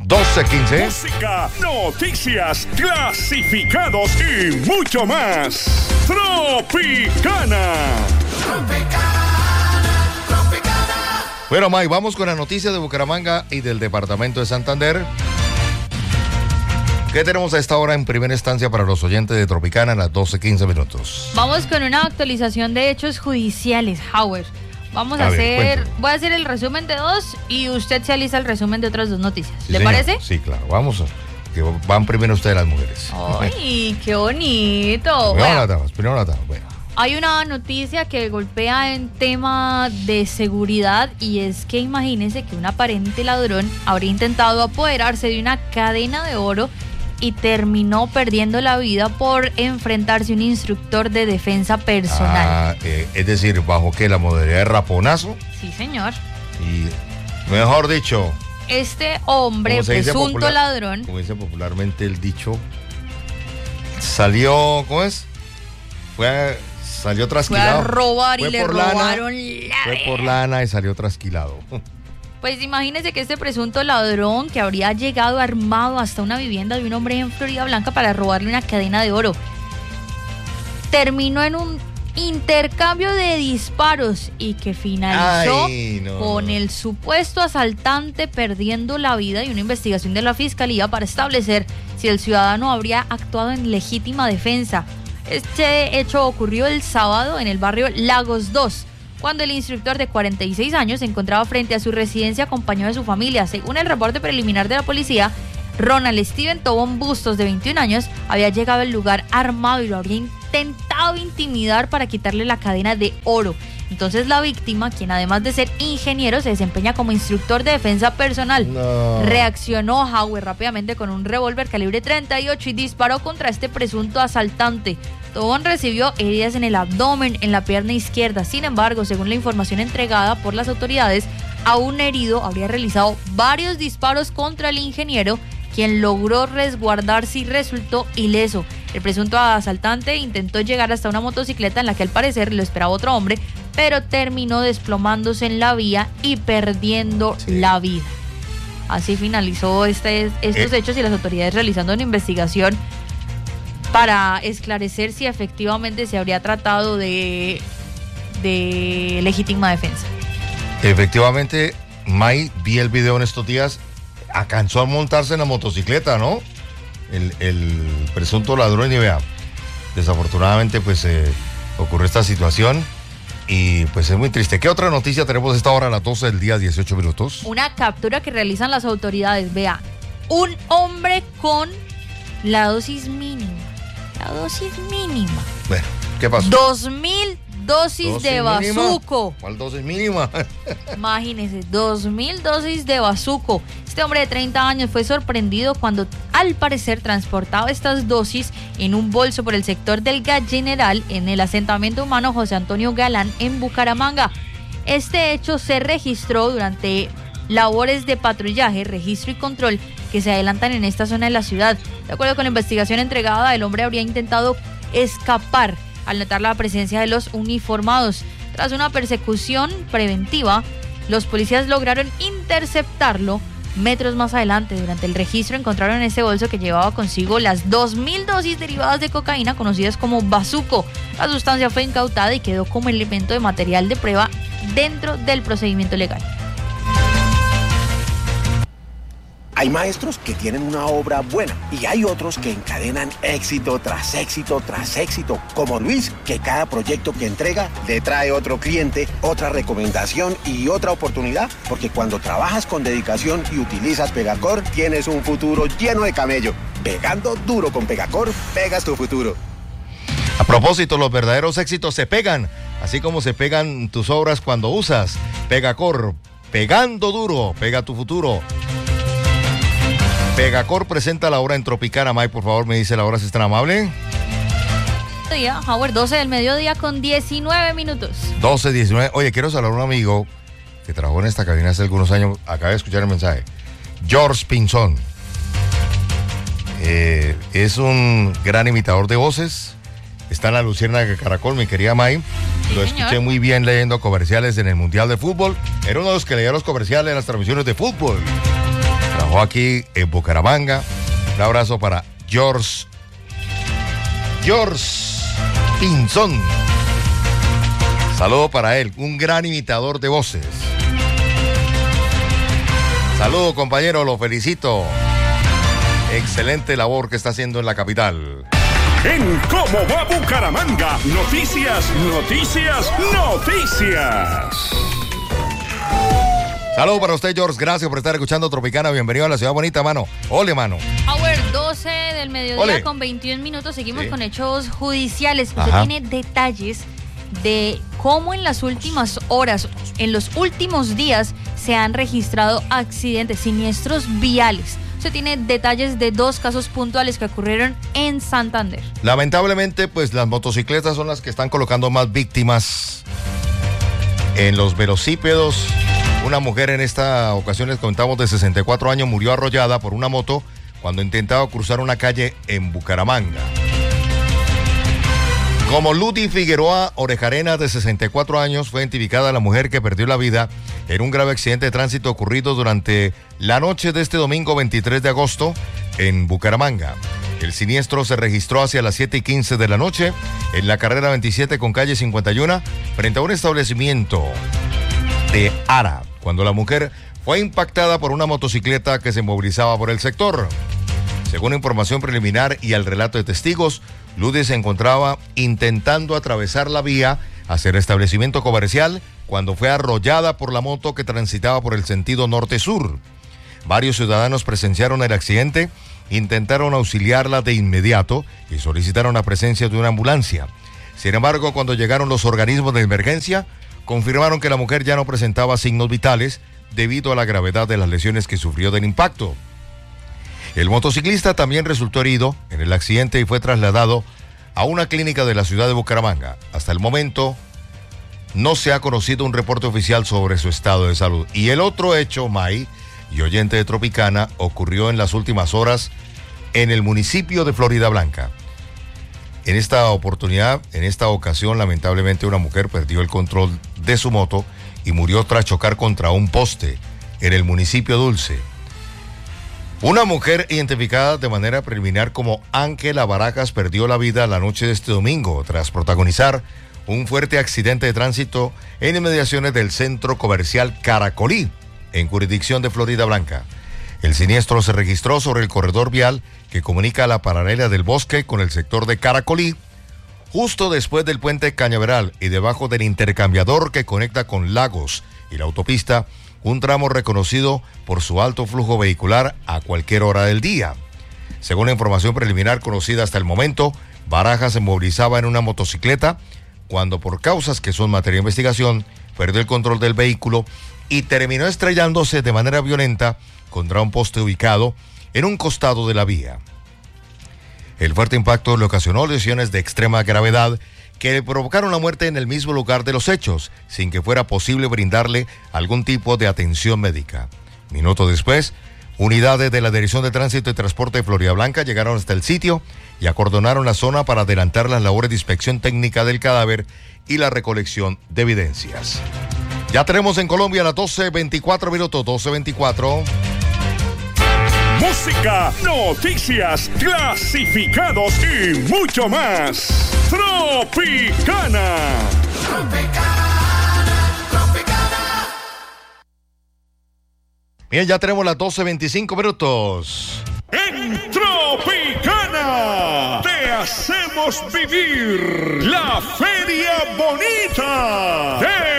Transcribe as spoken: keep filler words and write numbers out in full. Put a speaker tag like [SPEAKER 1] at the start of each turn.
[SPEAKER 1] doce quince.
[SPEAKER 2] Música, noticias, clasificados y mucho más. Tropicana.
[SPEAKER 3] Tropicana, Tropicana.
[SPEAKER 1] Bueno, May, vamos con la noticia de Bucaramanga y del departamento de Santander. ¿Qué tenemos a esta hora en primera instancia para los oyentes de Tropicana en las doce quince minutos?
[SPEAKER 4] Vamos con una actualización de hechos judiciales, Howard. Vamos a, a hacer, ver, voy a hacer el resumen de dos y usted se alista el resumen de otras dos noticias.
[SPEAKER 1] Sí,
[SPEAKER 4] ¿Le
[SPEAKER 1] señor.
[SPEAKER 4] parece?
[SPEAKER 1] Sí, claro. Vamos, que van primero ustedes las mujeres.
[SPEAKER 4] ¡Ay, qué bonito!
[SPEAKER 1] Primero
[SPEAKER 4] Bueno,
[SPEAKER 1] las damas, primero las damas. Bueno.
[SPEAKER 4] hay una noticia que golpea en tema de seguridad y es que imagínense que un aparente ladrón habría intentado apoderarse de una cadena de oro y terminó perdiendo la vida por enfrentarse a un instructor de defensa personal.
[SPEAKER 1] Ah, eh, es decir, ¿bajo qué? ¿La modalidad de raponazo?
[SPEAKER 4] Sí, señor.
[SPEAKER 1] Y, mejor dicho...
[SPEAKER 4] Este hombre, presunto
[SPEAKER 1] popular,
[SPEAKER 4] ladrón...
[SPEAKER 1] Como dice popularmente el dicho, salió, ¿cómo es? Fue a, salió trasquilado.
[SPEAKER 4] Fue a robar
[SPEAKER 1] fue
[SPEAKER 4] y le robaron la...
[SPEAKER 1] Fue por lana y salió trasquilado.
[SPEAKER 4] Pues imagínense que este presunto ladrón que habría llegado armado hasta una vivienda de un hombre en Florida Blanca para robarle una cadena de oro, terminó en un intercambio de disparos y que finalizó
[SPEAKER 1] Ay, no,
[SPEAKER 4] con
[SPEAKER 1] no.
[SPEAKER 4] el supuesto asaltante perdiendo la vida y una investigación de la fiscalía para establecer si el ciudadano habría actuado en legítima defensa. Este hecho ocurrió el sábado en el barrio Lagos dos, cuando el instructor de cuarenta y seis años se encontraba frente a su residencia acompañado de su familia. Según el reporte preliminar de la policía, Ronald Steven Tobón Bustos, de veintiún años, había llegado al lugar armado y lo habría intentado intimidar para quitarle la cadena de oro. Entonces la víctima, quien además de ser ingeniero se desempeña como instructor de defensa personal,
[SPEAKER 1] No.
[SPEAKER 4] reaccionó Howard rápidamente con un revólver calibre treinta y ocho y disparó contra este presunto asaltante. Tobón recibió heridas en el abdomen, en la pierna izquierda. Sin embargo, según la información entregada por las autoridades, aún herido habría realizado varios disparos contra el ingeniero, quien logró resguardarse y resultó ileso. El presunto asaltante intentó llegar hasta una motocicleta en la que al parecer lo esperaba otro hombre, pero terminó desplomándose en la vía y perdiendo
[SPEAKER 1] Sí.
[SPEAKER 4] la vida. Así finalizó este, estos
[SPEAKER 1] Eh.
[SPEAKER 4] hechos y las autoridades realizando una investigación para esclarecer si efectivamente se habría tratado de, de legítima defensa.
[SPEAKER 1] Efectivamente, May, vi el video en estos días, alcanzó a montarse en la motocicleta, ¿no? El, el presunto ladrón, y vea, desafortunadamente pues eh, ocurrió esta situación y pues es muy triste. ¿Qué otra noticia tenemos a esta hora a las doce del día, dieciocho minutos?
[SPEAKER 4] Una captura que realizan las autoridades, vea, un hombre con la dosis mínima, la dosis mínima,
[SPEAKER 1] Bueno, ¿qué pasó?
[SPEAKER 4] dos mil dosis,
[SPEAKER 1] ¿Dosis
[SPEAKER 4] de
[SPEAKER 1] mínima?
[SPEAKER 4] bazuco.
[SPEAKER 1] ¿Cuál dosis mínima?
[SPEAKER 4] Imagínense, dos mil dosis de bazuco. Este hombre de treinta años fue sorprendido cuando al parecer transportaba estas dosis en un bolso por el sector del Gallineral en el asentamiento humano José Antonio Galán en Bucaramanga. Este hecho se registró durante labores de patrullaje, registro y control que se adelantan en esta zona de la ciudad. De acuerdo con la investigación entregada, el hombre habría intentado escapar al notar la presencia de los uniformados. Tras una persecución preventiva, los policías lograron interceptarlo. Metros más adelante, durante el registro, encontraron ese bolso que llevaba consigo las dos mil dosis derivadas de cocaína conocidas como bazuco. La sustancia fue incautada y quedó como elemento de material de prueba dentro del procedimiento legal.
[SPEAKER 5] Hay maestros que tienen una obra buena y hay otros que encadenan éxito tras éxito tras éxito, como Luis, que cada proyecto que entrega le trae otro cliente, otra recomendación y otra oportunidad, porque cuando trabajas con dedicación y utilizas Pegacor, tienes un futuro lleno de camello. Pegando duro con Pegacor, pegas tu futuro.
[SPEAKER 1] A propósito, los verdaderos éxitos se pegan, así como se pegan tus obras cuando usas Pegacor. Pegando duro, pega tu futuro. Pegacor presenta la hora en Tropicana. May, por favor, me dice la hora si es tan amable.
[SPEAKER 4] Día, Howard, doce del mediodía con diecinueve minutos.
[SPEAKER 1] doce, diecinueve. Oye, quiero saludar a un amigo que trabajó en esta cabina hace algunos años. Acabé de escuchar el mensaje. George Pinzón. Eh, es un gran imitador de voces. Está en la Luciérnaga de Caracol, mi querida May.
[SPEAKER 4] Sí,
[SPEAKER 1] Lo
[SPEAKER 4] señor.
[SPEAKER 1] escuché muy bien leyendo comerciales en el Mundial de Fútbol. Era uno de los que leía los comerciales en las transmisiones de fútbol. Trabajó aquí en Bucaramanga. Un abrazo para George. George Pinzón. Saludo para él, un gran imitador de voces. Saludo, compañero, lo felicito. Excelente labor que está haciendo en la capital.
[SPEAKER 2] En ¿Cómo va Bucaramanga? Noticias, noticias, noticias.
[SPEAKER 1] Saludos para usted, George. Gracias por estar escuchando Tropicana. Bienvenido a la ciudad bonita, mano. Ole, mano.
[SPEAKER 4] Power doce del mediodía
[SPEAKER 1] Ole.
[SPEAKER 4] Con veintiún minutos. Seguimos
[SPEAKER 1] Sí.
[SPEAKER 4] con hechos judiciales. Usted
[SPEAKER 1] Ajá.
[SPEAKER 4] tiene detalles de cómo en las últimas horas, en los últimos días, se han registrado accidentes, siniestros viales. Usted tiene detalles de dos casos puntuales que ocurrieron en Santander.
[SPEAKER 1] Lamentablemente, pues las motocicletas son las que están colocando más víctimas en los velocípedos. Una mujer en esta ocasión, les contamos, de sesenta y cuatro años, murió arrollada por una moto cuando intentaba cruzar una calle en Bucaramanga. Como Ludy Figueroa Orejarena, de sesenta y cuatro años, fue identificada la mujer que perdió la vida en un grave accidente de tránsito ocurrido durante la noche de este domingo veintitrés de agosto en Bucaramanga. El siniestro se registró hacia las siete y quince de la noche en la carrera veintisiete con calle cincuenta y uno frente a un establecimiento de Ara, cuando la mujer fue impactada por una motocicleta que se movilizaba por el sector. Según información preliminar y al relato de testigos, Ludy se encontraba intentando atravesar la vía hacia el establecimiento comercial cuando fue arrollada por la moto que transitaba por el sentido norte-sur. Varios ciudadanos presenciaron el accidente, intentaron auxiliarla de inmediato y solicitaron la presencia de una ambulancia. Sin embargo, cuando llegaron los organismos de emergencia, confirmaron que la mujer ya no presentaba signos vitales debido a la gravedad de las lesiones que sufrió del impacto. El motociclista también resultó herido en el accidente y fue trasladado a una clínica de la ciudad de Bucaramanga. Hasta el momento no se ha conocido un reporte oficial sobre su estado de salud. Y el otro hecho, May y oyente de Tropicana, ocurrió en las últimas horas en el municipio de Florida Blanca. En esta oportunidad, en esta ocasión, lamentablemente una mujer perdió el control de su moto y murió tras chocar contra un poste en el municipio Dulce. Una mujer identificada de manera preliminar como Ángela Barajas perdió la vida la noche de este domingo tras protagonizar un fuerte accidente de tránsito en inmediaciones del centro comercial Caracolí, en jurisdicción de Florida Blanca. El siniestro se registró sobre el corredor vial que comunica la paralela del Bosque con el sector de Caracolí, justo después del puente Cañaveral y debajo del intercambiador que conecta con Lagos y la autopista, un tramo reconocido por su alto flujo vehicular a cualquier hora del día. Según la información preliminar conocida hasta el momento, Barajas se movilizaba en una motocicleta cuando, por causas que son materia de investigación, perdió el control del vehículo y terminó estrellándose de manera violenta contra un poste ubicado en un costado de la vía. El fuerte impacto le ocasionó lesiones de extrema gravedad que le provocaron la muerte en el mismo lugar de los hechos, sin que fuera posible brindarle algún tipo de atención médica. Minutos después, unidades de la Dirección de Tránsito y Transporte de Florida Blanca llegaron hasta el sitio y acordonaron la zona para adelantar las labores de inspección técnica del cadáver y la recolección de evidencias. Ya tenemos en Colombia las doce veinticuatro minutos, doce veinticuatro.
[SPEAKER 2] Música, noticias, clasificados y mucho más. Tropicana.
[SPEAKER 1] Bien, ya tenemos las doce veinticinco minutos.
[SPEAKER 2] En Tropicana te hacemos vivir la feria bonita de